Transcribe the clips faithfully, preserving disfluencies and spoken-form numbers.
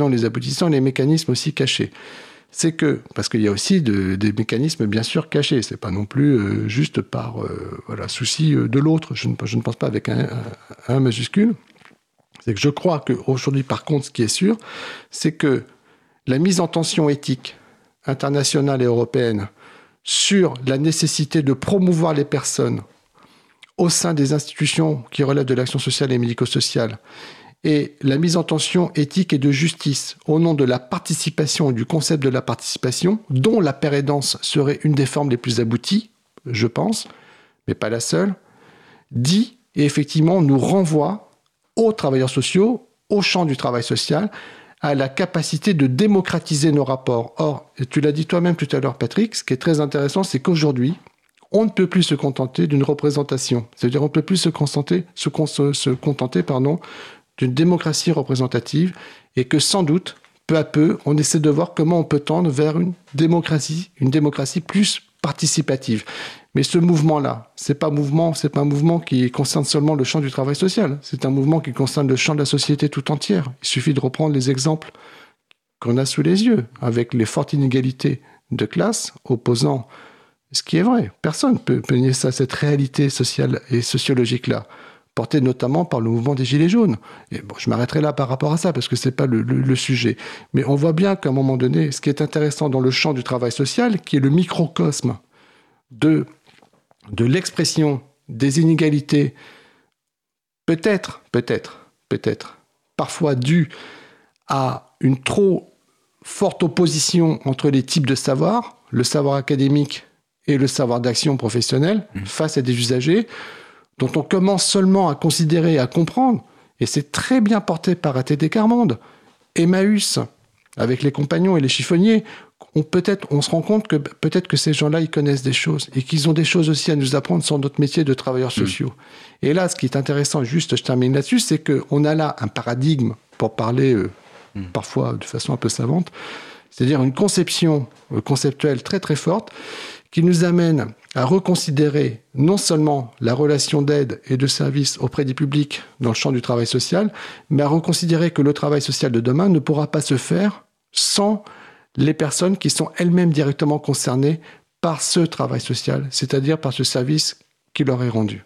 les aboutissants, les mécanismes aussi cachés. C'est que, parce qu'il y a aussi de, des mécanismes bien sûr cachés, c'est pas non plus euh, juste par euh, voilà, souci de l'autre, je ne, je ne pense pas avec un, un, un majuscule. C'est que je crois qu'aujourd'hui, par contre, ce qui est sûr, c'est que la mise en tension éthique internationale et européenne sur la nécessité de promouvoir les personnes au sein des institutions qui relèvent de l'action sociale et médico-sociale, et la mise en tension éthique et de justice au nom de la participation et du concept de la participation, dont la pérédance serait une des formes les plus abouties, je pense, mais pas la seule, dit et effectivement nous renvoie aux travailleurs sociaux, au champ du travail social, à la capacité de démocratiser nos rapports. Or, tu l'as dit toi-même tout à l'heure, Patrick, ce qui est très intéressant, c'est qu'aujourd'hui, on ne peut plus se contenter d'une représentation. C'est-à-dire, on ne peut plus se contenter, se, se, se contenter pardon, d'une démocratie représentative, et que sans doute, peu à peu, on essaie de voir comment on peut tendre vers une démocratie, une démocratie plus participative. Mais ce mouvement-là, c'est pas mouvement, c'est pas un mouvement qui concerne seulement le champ du travail social. C'est un mouvement qui concerne le champ de la société tout entière. Il suffit de reprendre les exemples qu'on a sous les yeux, avec les fortes inégalités de classe opposant ce qui est vrai. Personne ne peut, peut nier ça, cette réalité sociale et sociologique-là, portée notamment par le mouvement des Gilets jaunes. Et bon, je m'arrêterai là par rapport à ça, parce que ce n'est pas le, le, le sujet. Mais on voit bien qu'à un moment donné, ce qui est intéressant dans le champ du travail social, qui est le microcosme de, de l'expression des inégalités, peut-être, peut-être, peut-être, parfois due à une trop forte opposition entre les types de savoir, le savoir académique et le savoir d'action professionnelle, mmh. face à des usagers dont on commence seulement à considérer, à comprendre, et c'est très bien porté par A T D Quart-Monde, Emmaüs, avec les compagnons et les chiffonniers, on, peut-être, on se rend compte que peut-être que ces gens-là, ils connaissent des choses, et qu'ils ont des choses aussi à nous apprendre sur notre métier de travailleurs sociaux. Mmh. Et là, ce qui est intéressant, juste je termine là-dessus, c'est qu'on a là un paradigme, pour parler euh, mmh. parfois de façon un peu savante, c'est-à-dire une conception euh, conceptuelle très très forte, qui nous amène à reconsidérer non seulement la relation d'aide et de service auprès du public dans le champ du travail social, mais à reconsidérer que le travail social de demain ne pourra pas se faire sans les personnes qui sont elles-mêmes directement concernées par ce travail social, c'est-à-dire par ce service qui leur est rendu.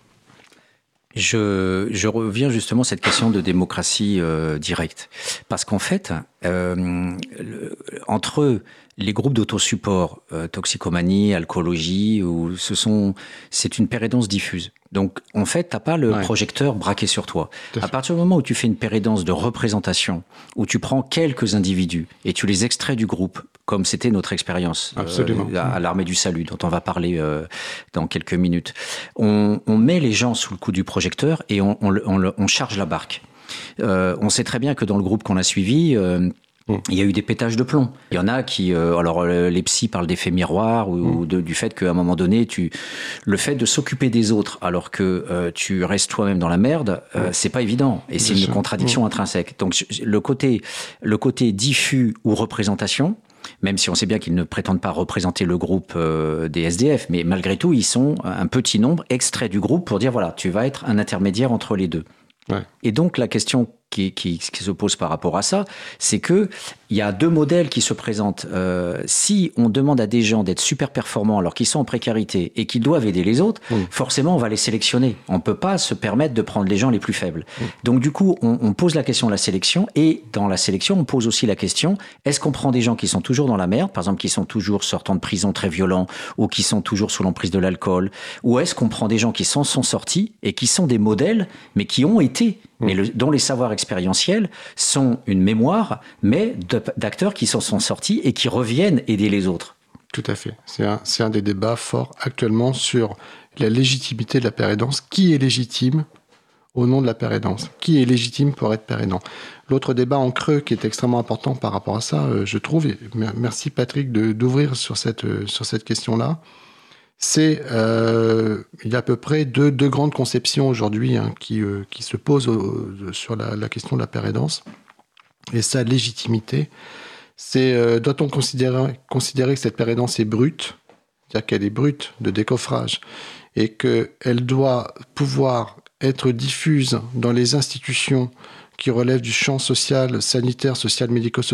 Je, je reviens justement à cette question de démocratie euh, directe. Parce qu'en fait, euh, le, entre les groupes d'autosupport, euh, toxicomanie, alcoolologie, où ce sont, c'est une pérédance diffuse. Donc, en fait, t'as pas le ouais. projecteur braqué sur toi. À partir du moment où tu fais une pérédance de représentation, où tu prends quelques individus et tu les extrais du groupe, comme c'était notre expérience euh, à, à l'Armée du Salut, dont on va parler euh, dans quelques minutes, on, on met les gens sous le coup du projecteur et on, on, on, on charge la barque. Euh, on sait très bien que dans le groupe qu'on a suivi, euh, Mmh. il y a eu des pétages de plomb. Il y en a qui, euh, alors euh, les psys parlent d'effet miroir ou, mmh. ou de, du fait qu'à un moment donné, tu, le fait de s'occuper des autres alors que euh, tu restes toi-même dans la merde, euh, mmh. c'est pas évident et c'est Bien une sûr. contradiction mmh. intrinsèque. Donc le côté, le côté diffus ou représentation, même si on sait bien qu'ils ne prétendent pas représenter le groupe euh, des S D F, mais malgré tout, ils sont un petit nombre extrait du groupe pour dire voilà, tu vas être un intermédiaire entre les deux. Ouais. Et donc la question qui, qui, qui se pose par rapport à ça, c'est que il y a deux modèles qui se présentent. Euh, si on demande à des gens d'être super performants alors qu'ils sont en précarité et qu'ils doivent aider les autres, mmh. forcément on va les sélectionner. On peut pas se permettre de prendre les gens les plus faibles. Mmh. Donc du coup, on, on pose la question de la sélection et dans la sélection, on pose aussi la question est-ce qu'on prend des gens qui sont toujours dans la merde, par exemple qui sont toujours sortant de prison très violents ou qui sont toujours sous l'emprise de l'alcool, ou est-ce qu'on prend des gens qui s'en sont sortis et qui sont des modèles mais qui ont été mais le, dont les savoirs expérientiels sont une mémoire, mais de, d'acteurs qui s'en sont sortis et qui reviennent aider les autres. Tout à fait. C'est un, c'est un des débats forts actuellement sur la légitimité de la pérédance. Qui est légitime au nom de la pérédance ? Qui est légitime pour être pérédant ? L'autre débat en creux qui est extrêmement important par rapport à ça, euh, je trouve, et merci Patrick de, d'ouvrir sur cette, euh, sur cette question-là, c'est euh, il y a à peu près deux, deux grandes conceptions aujourd'hui hein, qui, euh, qui se posent au, sur la, la question de la pérédance et sa légitimité. C'est euh, doit-on considérer, considérer que cette pérédance est brute, c'est-à-dire qu'elle est brute de décoffrage et qu'elle doit pouvoir être diffuse dans les institutions qui relèvent du champ social, sanitaire, social, médico-social